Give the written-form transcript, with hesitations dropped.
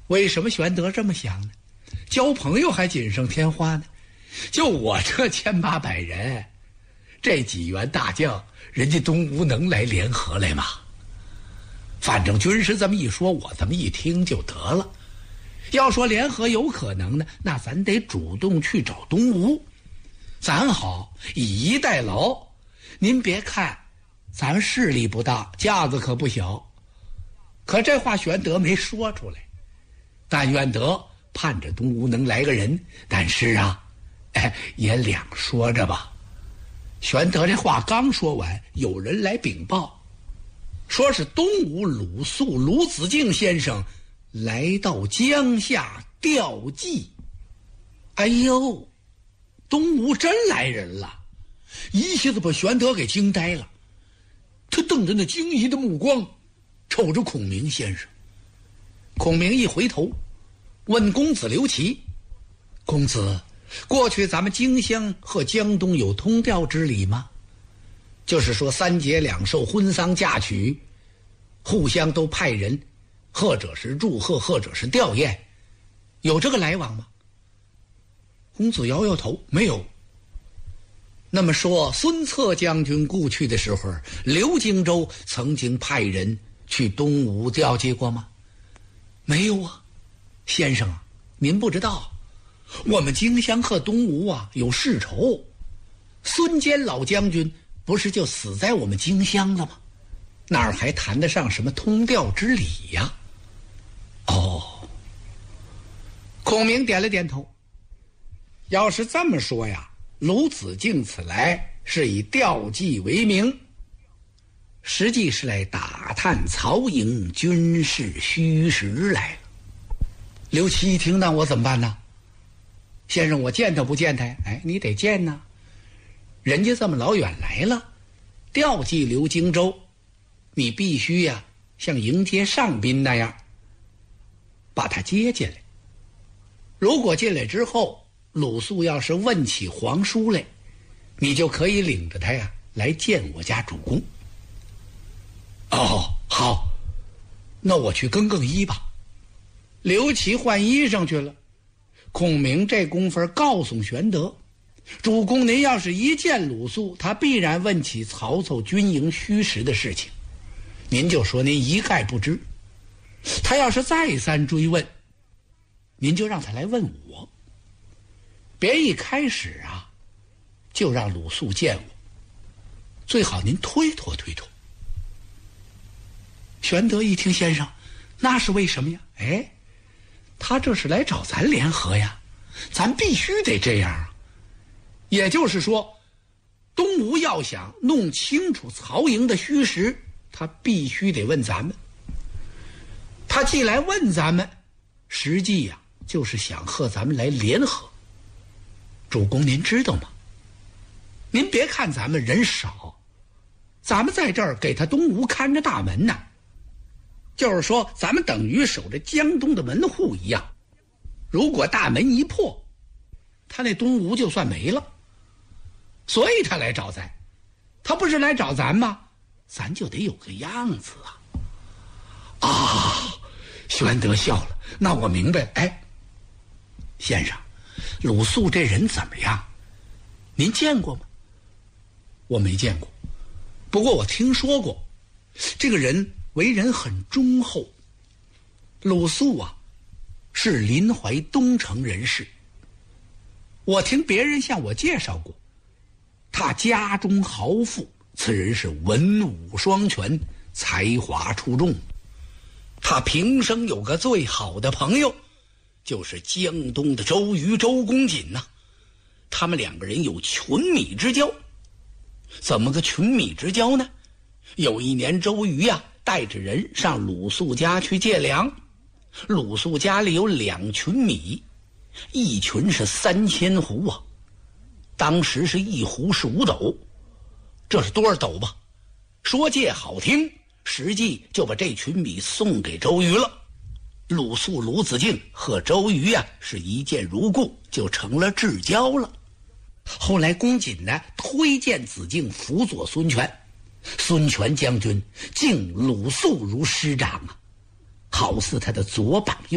为什么玄德这么想呢？交朋友还锦上添花呢。就我这1800人，这几员大将，人家东吴能来联合来吗？反正军师这么一说，我这么一听就得了。要说联合有可能呢，那咱得主动去找东吴，咱好以逸待劳。您别看咱们势力不大，架子可不小，可这话玄德没说出来。但愿得盼着东吴能来个人，但是啊，也两说着吧。玄德这话刚说完，有人来禀报，说是东吴鲁肃鲁子敬先生来到江夏吊祭。哎呦，东吴真来人了，一下子把玄德给惊呆了。他瞪着那惊疑的目光瞅着孔明先生。孔明一回头问公子刘琦：公子，过去咱们荆襄和江东有通调之礼吗？就是说3节2寿婚丧嫁娶，互相都派人，或者是祝贺，或者是吊唁，有这个来往吗？公子摇摇头，没有。那么说孙策将军故去的时候，刘荆州曾经派人去东吴吊祭过吗？没有啊。先生啊，您不知道，我们荆襄和东吴啊有世仇，孙坚老将军不是就死在我们荆襄了吗？哪儿还谈得上什么通调之礼呀？哦，孔明点了点头。要是这么说呀，鲁子敬此来是以吊祭为名，实际是来打探曹营军事虚实来了。刘琦一听，那我怎么办呢？先生，我见他不见他呀？你得见呐，人家这么老远来了，吊祭刘荆州，你必须呀像迎接上宾那样把他接进来。如果进来之后，鲁肃要是问起皇叔来，你就可以领着他呀来见我家主公。哦，好，那我去更更衣吧。刘琦换衣裳去了。孔明这功夫告诉玄德，主公您要是一见鲁肃，他必然问起曹操军营虚实的事情，您就说您一概不知。他要是再三追问，您就让他来问我，别一开始啊就让鲁肃见我，最好您推脱推脱。玄德一听，先生，那是为什么呀？他这是来找咱联合呀，咱必须得这样啊。也就是说，东吴要想弄清楚曹营的虚实，他必须得问咱们。他既来问咱们，实际呀就是想和咱们来联合。主公您知道吗？您别看咱们人少，咱们在这儿给他东吴看着大门呢，就是说咱们等于守着江东的门户一样。如果大门一破，他那东吴就算没了。所以他来找咱，他不是来找咱吗？咱就得有个样子啊。玄德笑了，那我明白了。先生，鲁肃这人怎么样？您见过吗？我没见过，不过我听说过，这个人为人很忠厚。鲁肃啊，是临淮东城人士。我听别人向我介绍过，他家中豪富，此人是文武双全，才华出众。他平生有个最好的朋友，就是江东的周瑜周公瑾呐。他们两个人有群米之交。怎么个群米之交呢？有一年周瑜呀带着人上鲁肃家去借粮，鲁肃家里有2群米，一群是3000斛啊，当时是一斛是5斗，这是多少斗吧？说借好听，实际就把这群米送给周瑜了。鲁肃鲁子敬和周瑜呀是一见如故，就成了至交了。后来公瑾呢推荐子敬辅佐孙权，孙权将军敬鲁肃如师长啊，好似他的左膀右